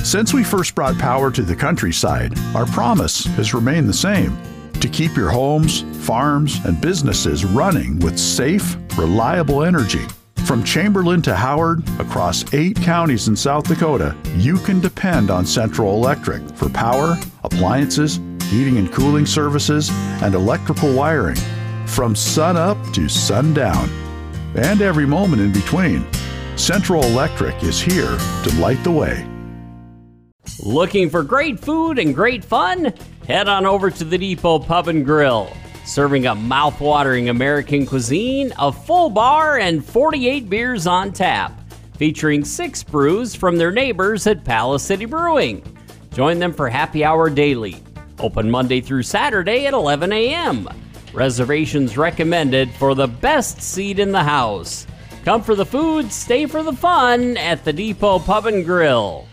Since we first brought power to the countryside, our promise has remained the same: to keep your homes, farms, and businesses running with safe, reliable energy. From Chamberlain to Howard, across 8 counties in South Dakota, you can depend on Central Electric for power, appliances, heating and cooling services, and electrical wiring. From sun up to sundown, and every moment in between, Central Electric is here to light the way. Looking for great food and great fun? Head on over to the Depot Pub and Grill. Serving up mouth-watering American cuisine, a full bar, and 48 beers on tap. Featuring 6 brews from their neighbors at Palace City Brewing. Join them for happy hour daily. Open Monday through Saturday at 11 a.m. Reservations recommended for the best seat in the house. Come for the food, stay for the fun at the Depot Pub and Grill.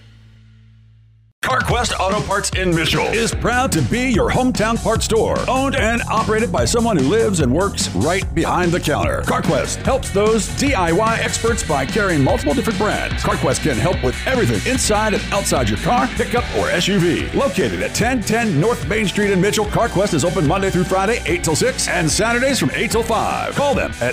CarQuest Auto Parts in Mitchell is proud to be your hometown parts store. Owned and operated by someone who lives and works right behind the counter. CarQuest helps those DIY experts by carrying multiple different brands. CarQuest can help with everything inside and outside your car, pickup, or SUV. Located at 1010 North Main Street in Mitchell, CarQuest is open Monday through Friday, 8 till 6, and Saturdays from 8 till 5. Call them at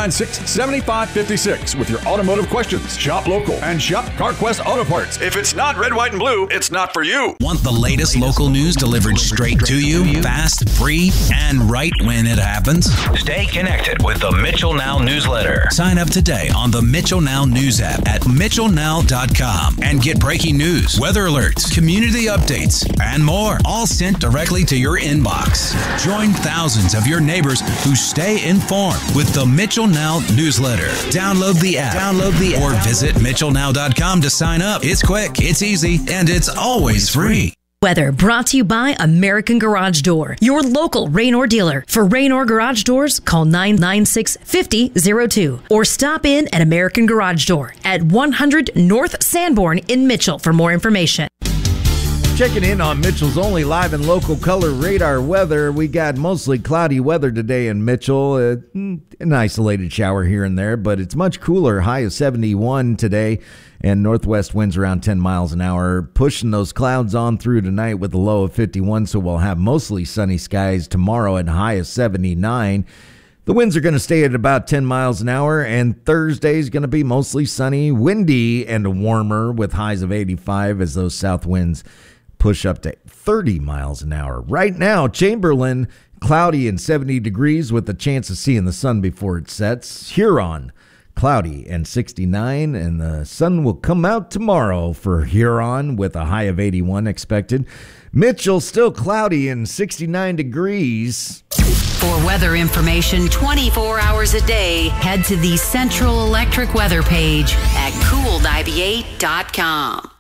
996-7556 with your automotive questions. Shop local and shop CarQuest Auto Parts. If it's not red, white, and blue, it's not for you. Want the latest local news delivered straight to you, fast, free, and right when it happens? Stay connected with the Mitchell Now newsletter. Sign up today on the Mitchell Now news app at mitchellnow.com and get breaking news, weather alerts, community updates, and more, all sent directly to your inbox. Join thousands of your neighbors who stay informed with the Mitchell Now newsletter. Download the app, or visit mitchellnow.com to sign up. It's quick, it's easy, and it's always free. Weather brought to you by American Garage Door, your local Raynor dealer. For Raynor Garage Doors, call 996-5002 or stop in at American Garage Door at 100 North Sanborn in Mitchell for more information. Checking in on Mitchell's only live and local color radar weather. We got mostly cloudy weather today in Mitchell. An isolated shower here and there, but it's much cooler. High of 71 today, and northwest winds around 10 miles an hour. Pushing those clouds on through tonight with a low of 51, so we'll have mostly sunny skies tomorrow at a high of 79. The winds are going to stay at about 10 miles an hour, and Thursday is going to be mostly sunny, windy, and warmer with highs of 85 as those south winds push up to 30 miles an hour. Right now, Chamberlain, cloudy and 70 degrees with a chance of seeing the sun before it sets. Huron, cloudy and 69, and the sun will come out tomorrow for Huron with a high of 81 expected. Mitchell, still cloudy and 69 degrees. For weather information 24 hours a day, head to the Central Electric weather page at cool98.com.